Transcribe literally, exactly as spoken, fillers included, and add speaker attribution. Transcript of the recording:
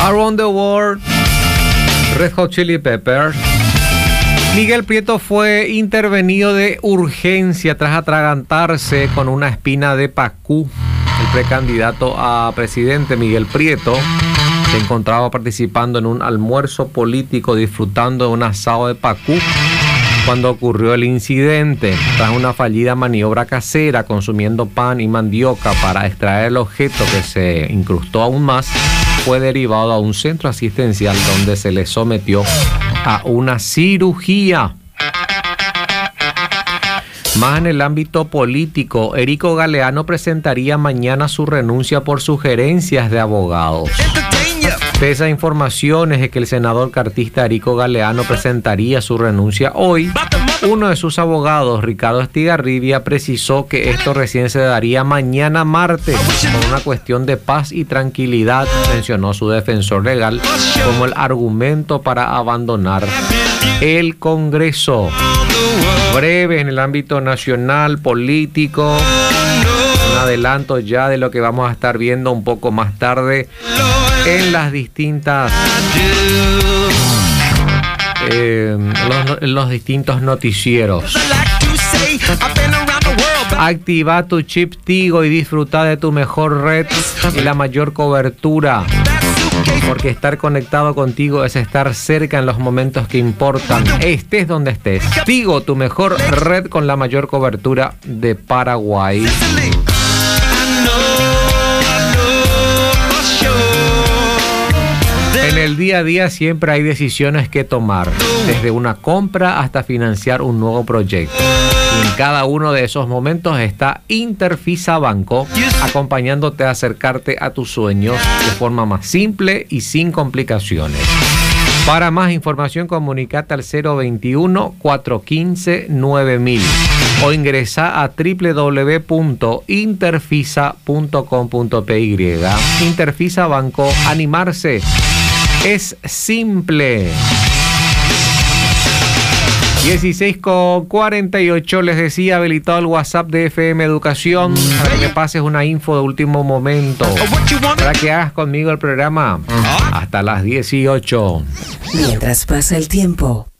Speaker 1: Around the World, Red Hot Chili Peppers. Miguel Prieto fue intervenido de urgencia tras atragantarse con una espina de pacú. El precandidato a presidente Miguel Prieto se encontraba participando en un almuerzo político disfrutando de un asado de pacú cuando ocurrió el incidente. Tras una fallida maniobra casera consumiendo pan y mandioca para extraer el objeto que se incrustó aún más, fue derivado a un centro asistencial donde se le sometió a una cirugía. Más en el ámbito político, Erico Galeano presentaría mañana su renuncia por sugerencias de abogados. Pese a informaciones de que el senador cartista Erico Galeano presentaría su renuncia hoy, uno de sus abogados, Ricardo Estigarribia, precisó que esto recién se daría mañana martes por una cuestión de paz y tranquilidad, mencionó su defensor legal como el argumento para abandonar el Congreso. Breve en el ámbito nacional, político, un adelanto ya de lo que vamos a estar viendo un poco más tarde en las distintas eh, los, los distintos noticieros. Activa tu chip Tigo y disfruta de tu mejor red y la mayor cobertura, porque estar conectado contigo es estar cerca en los momentos que importan, estés donde estés. Tigo, tu mejor red con la mayor cobertura de Paraguay. En el día a día siempre hay decisiones que tomar, desde una compra hasta financiar un nuevo proyecto. Y en cada uno de esos momentos está Interfisa Banco, acompañándote a acercarte a tus sueños de forma más simple y sin complicaciones. Para más información, comunicate al cero veintiuno, cuatrocientos quince, nueve mil o ingresa a doble u doble u doble u punto interfisa punto com punto p y. Interfisa Banco, animarse es simple. dieciséis con cuarenta y ocho, les decía, habilitado el WhatsApp de F M Educación para que me pases una info de último momento, para que hagas conmigo el programa hasta las dieciocho.
Speaker 2: Mientras pasa el tiempo,